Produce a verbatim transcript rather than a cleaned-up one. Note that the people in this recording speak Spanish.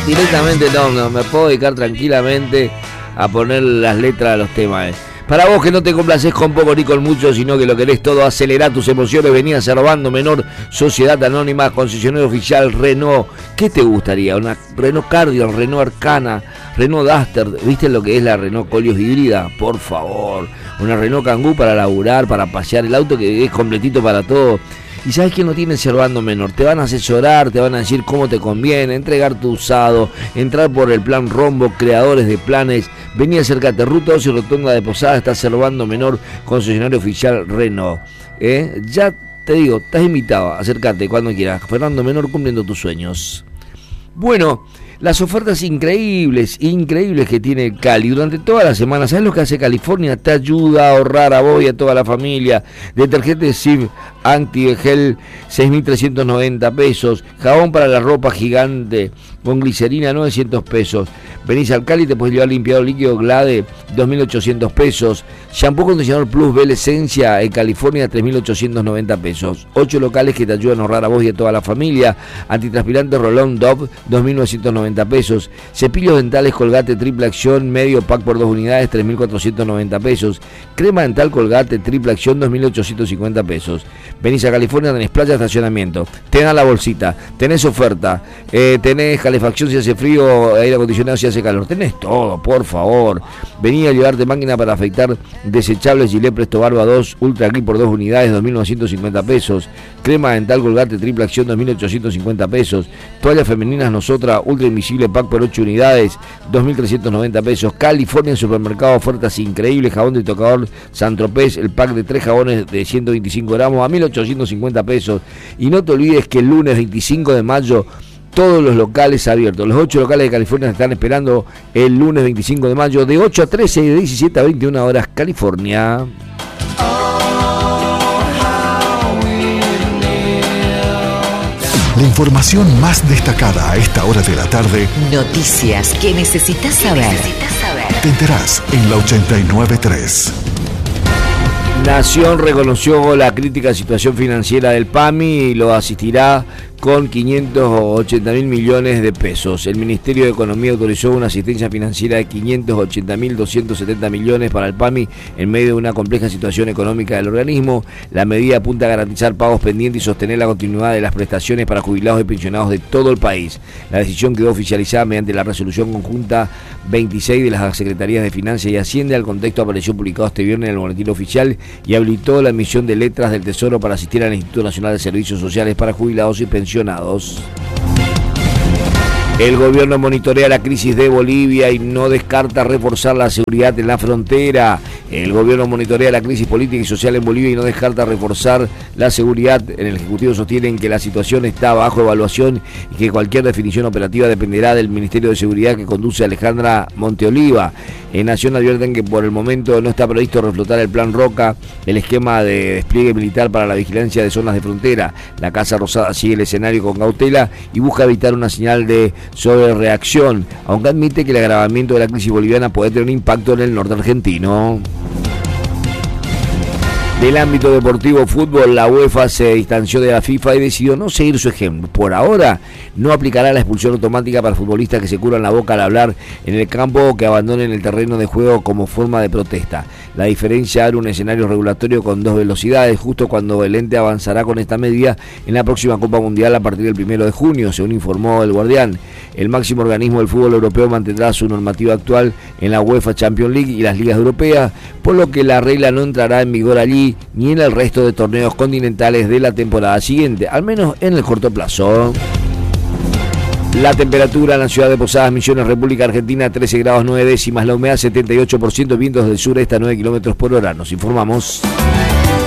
Directamente no, no, me puedo dedicar tranquilamente a poner las letras a los temas. Eh. Para vos que no te complaces con poco ni con mucho, sino que lo querés todo, acelerar tus emociones, venía Cervando Menor, Sociedad Anónima, concesionario oficial Renault. ¿Qué te gustaría? Una Renault Cardigan, Renault Arcana, Renault Duster, ¿viste lo que es la Renault Koleos híbrida? Por favor, una Renault Kangoo para laburar, para pasear, el auto que es completito para todo. Y sabes que no tienen Cervando Menor, te van a asesorar, te van a decir cómo te conviene, entregar tu usado, entrar por el plan Rombo, creadores de planes. Vení, acércate, Ruta dos y Rotonda de Posada, está Cervando Menor, concesionario oficial Renault. ¿Eh? Ya te digo, estás invitado, acércate cuando quieras. Fernando Menor, cumpliendo tus sueños. Bueno, las ofertas increíbles, increíbles que tiene Cali durante toda la semana. ¿Sabes lo que hace California? Te ayuda a ahorrar a vos y a toda la familia. Detergente Civ Anti-Gel, seis mil trescientos noventa pesos. Jabón para la ropa gigante con glicerina, novecientos pesos. Venís al Cali, te puedes llevar limpiador líquido Glade, dos mil ochocientos pesos. Shampoo condicionador Plus Bell Esencia en California, tres mil ochocientos noventa pesos. Ocho locales que te ayudan a ahorrar a vos y a toda la familia. Antitranspirante Rolón Dove, dos mil novecientos noventa pesos. Cepillos dentales Colgate Triple Acción, medio pack por dos unidades, tres mil cuatrocientos noventa pesos. Crema dental Colgate Triple Acción, dos mil ochocientos cincuenta pesos. Venís a California, tenés playa, estacionamiento. Tenés la bolsita, tenés oferta, eh, tenés calefacción si hace frío, aire acondicionado si hace calor. Tenés todo, por favor. Vení a llevarte máquina para afeitar desechable Gillette Presto Barba dos Ultra Grip por dos unidades, dos mil novecientos cincuenta pesos. Crema dental Colgate Triple Acción, dos mil ochocientos cincuenta pesos. Toallas femeninas Nosotras Ultra Invisible Pack por ocho unidades, dos mil trescientos noventa pesos. California en supermercado, ofertas increíbles. Jabón de tocador San Tropez, el pack de tres jabones de ciento veinticinco gramos a mil ochocientos cincuenta pesos. Y no te olvides que el lunes veinticinco de mayo todos los locales abiertos. Los ocho locales de California están esperando el lunes veinticinco de mayo de ocho a trece y de diecisiete a veintiuna horas California. La información más destacada a esta hora de la tarde. Noticias que necesitas saber. Necesitas saber. Te enterás en la ochenta y nueve punto tres. Nación reconoció la crítica situación financiera del P A M I y lo asistirá con quinientos ochenta mil millones de pesos. El Ministerio de Economía autorizó una asistencia financiera de quinientos ochenta mil doscientos setenta millones para el P A M I en medio de una compleja situación económica del organismo. La medida apunta a garantizar pagos pendientes y sostener la continuidad de las prestaciones para jubilados y pensionados de todo el país. La decisión quedó oficializada mediante la resolución conjunta veintiséis de las Secretarías de Finanzas y Hacienda. El contexto apareció publicado este viernes en el Boletín Oficial y habilitó la emisión de letras del Tesoro para asistir al Instituto Nacional de Servicios Sociales para Jubilados y Pensionados. El gobierno monitorea la crisis de Bolivia y no descarta reforzar la seguridad en la frontera. El gobierno monitorea la crisis política y social en Bolivia y no descarta reforzar la seguridad. En el Ejecutivo sostienen que la situación está bajo evaluación y que cualquier definición operativa dependerá del Ministerio de Seguridad que conduce Alejandra Monteoliva. En Nación advierten que por el momento no está previsto reflotar el Plan Roca, el esquema de despliegue militar para la vigilancia de zonas de frontera. La Casa Rosada sigue el escenario con cautela y busca evitar una señal de sobre reacción, aunque admite que el agravamiento de la crisis boliviana puede tener un impacto en el norte argentino. Del ámbito deportivo fútbol, la UEFA se distanció de la FIFA y decidió no seguir su ejemplo. Por ahora no aplicará la expulsión automática para futbolistas que se curan la boca al hablar en el campo o que abandonen el terreno de juego como forma de protesta. La diferencia abre un escenario regulatorio con dos velocidades, justo cuando el ente avanzará con esta medida en la próxima Copa Mundial a partir del primero de junio, según informó el Guardián. El máximo organismo del fútbol europeo mantendrá su normativa actual en la UEFA Champions League y las ligas europeas, por lo que la regla no entrará en vigor allí ni en el resto de torneos continentales de la temporada siguiente, al menos en el corto plazo. La temperatura en la ciudad de Posadas Misiones, República Argentina, trece grados nueve décimas, la humedad setenta y ocho por ciento, vientos del sureste a nueve kilómetros por hora. Nos informamos.